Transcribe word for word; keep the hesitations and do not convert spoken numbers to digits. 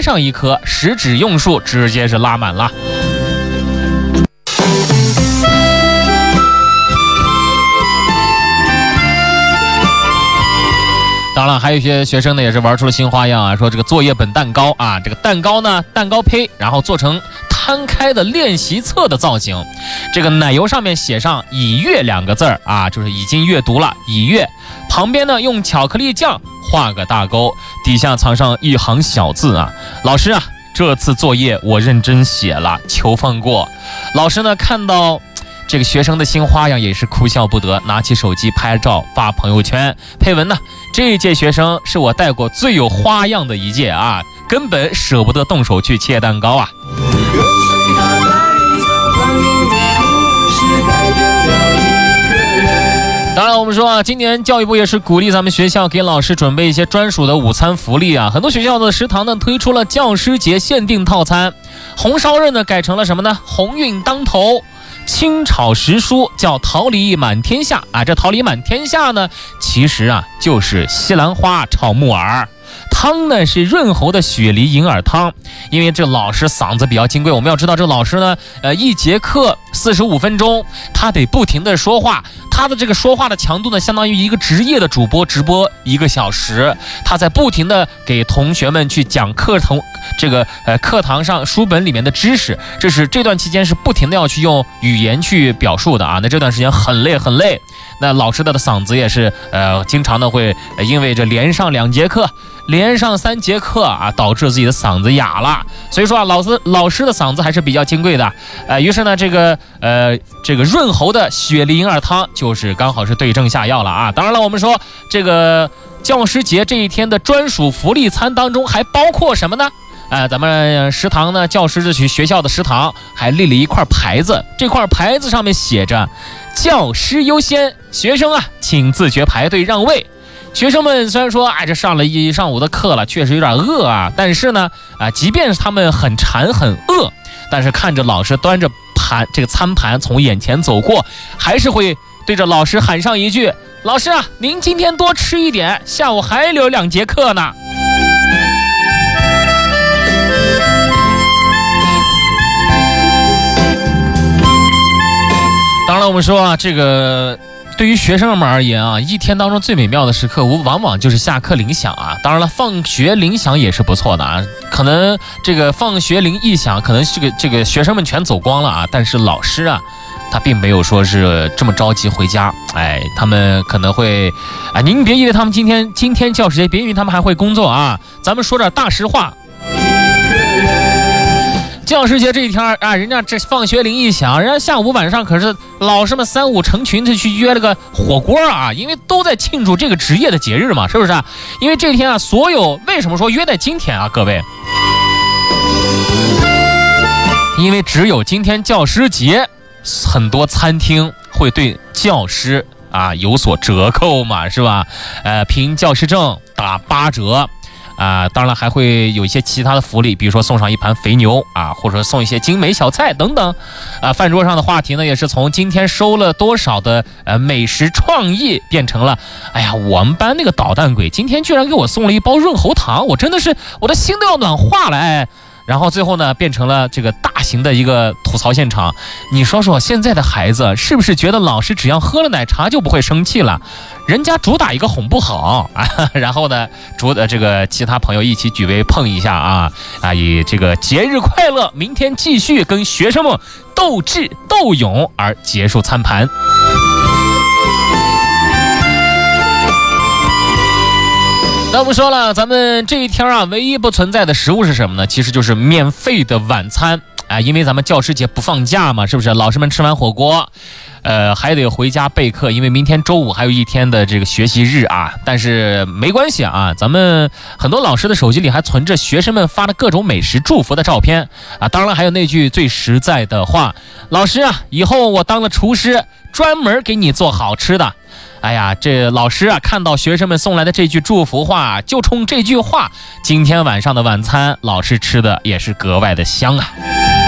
摘上一颗，食指用数直接是拉满了。当然还有一些学生呢也是玩出了新花样啊，说这个作业本蛋糕啊，这个蛋糕呢蛋糕胚，然后做成摊开的练习册的造型，这个奶油上面写上已阅两个字儿啊，就是已经阅读了已阅，旁边呢用巧克力酱画个大勾，底下藏上一行小字啊，老师啊，这次作业我认真写了，求放过。老师呢看到这个学生的新花样也是哭笑不得，拿起手机拍照发朋友圈，配文呢，这一届学生是我带过最有花样的一届啊，根本舍不得动手去切蛋糕啊。当然我们说啊，今年教育部也是鼓励咱们学校给老师准备一些专属的午餐福利啊，很多学校的食堂呢推出了教师节限定套餐，红烧肉呢改成了什么呢？鸿运当头。清炒时蔬叫桃李满天下啊，这桃李满天下呢，其实啊就是西兰花炒木耳。汤呢是润喉的雪梨银耳汤，因为这老师嗓子比较金贵，我们要知道这老师呢，呃，一节课四十五分钟，他得不停的说话，他的这个说话的强度呢，相当于一个职业的主播直播一个小时，他在不停的给同学们去讲课堂这个呃课堂上书本里面的知识，这是这段期间是不停的要去用语言去表述的啊，那这段时间很累很累，那老师的嗓子也是呃经常的会因为这连上两节课。连上三节课啊，导致自己的嗓子哑了，所以说啊，老师老师的嗓子还是比较金贵的，呃，于是呢，这个呃这个润喉的雪梨银耳汤就是刚好是对症下药了啊。当然了，我们说这个教师节这一天的专属福利餐当中还包括什么呢？呃，咱们食堂呢，教师去学校的食堂还立了一块牌子，这块牌子上面写着“教师优先”，学生啊，请自觉排队让位。学生们虽然说哎这上了一上午的课了，确实有点饿啊，但是呢啊，即便是他们很馋很饿，但是看着老师端着盘这个餐盘从眼前走过，还是会对着老师喊上一句：“老师啊，您今天多吃一点，下午还留两节课呢。”当然我们说啊，这个对于学生们而言啊，一天当中最美妙的时刻往往就是下课铃响啊。当然了，放学铃响也是不错的啊。可能这个放学铃一响，可能这个这个学生们全走光了啊。但是老师啊，他并没有说是这么着急回家。哎，他们可能会啊，您别以为他们今天今天教师节，别以为他们还会工作啊。咱们说点大实话。教师节这一天啊，人家这放学铃一响，人家下午晚上可是老师们三五成群的去约了个火锅啊，因为都在庆祝这个职业的节日嘛，是不是啊？因为这天啊，所有为什么说约在今天啊，各位？因为只有今天教师节，很多餐厅会对教师啊有所折扣嘛，是吧？呃，凭教师证打八折。啊，当然还会有一些其他的福利，比如说送上一盘肥牛啊，或者说送一些精美小菜等等。啊，饭桌上的话题呢，也是从今天收了多少的呃美食创意，变成了，哎呀，我们班那个捣蛋鬼今天居然给我送了一包润喉糖，我真的是我的心都要暖化了哎。然后最后呢，变成了这个大型的一个吐槽现场。你说说现在的孩子是不是觉得老师只要喝了奶茶就不会生气了？人家主打一个哄不好啊，然后呢，主的这个其他朋友一起举杯碰一下啊啊，以这个节日快乐，明天继续跟学生们斗智斗勇而结束餐盘。那我们说了，咱们这一天啊，唯一不存在的食物是什么呢？其实就是免费的晚餐啊，因为咱们教师节不放假嘛，是不是？老师们吃完火锅，呃，还得回家备课，因为明天周五还有一天的这个学习日啊。但是没关系啊，咱们很多老师的手机里还存着学生们发的各种美食祝福的照片啊。当然还有那句最实在的话：老师啊，以后我当了厨师，专门给你做好吃的。哎呀，这老师啊，看到学生们送来的这句祝福话，就冲这句话，今天晚上的晚餐，老师吃的也是格外的香啊。